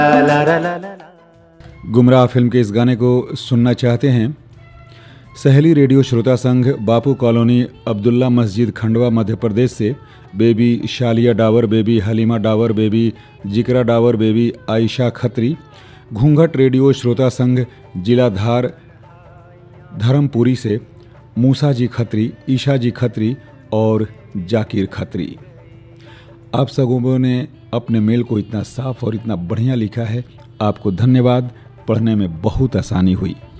गुमराह फिल्म के इस गाने को सुनना चाहते हैं? सहेली रेडियो श्रोता संघ, बापू कॉलोनी, अब्दुल्ला मस्जिद, खंडवा, मध्य प्रदेश से baby Shaliya Dawar, baby Halima Dawar, baby जिक्रा डावर, बेबी आयशा खत्री। घूंघट रेडियो श्रोता संघ, जिला धार, धर्मपुरी से मूसा जी खत्री, ईशा जी खत्री और जाकिर खत्री। आप सबों ने अपने मेल को इतना साफ और इतना बढ़िया लिखा है, आपको धन्यवाद। पढ़ने में बहुत आसानी हुई।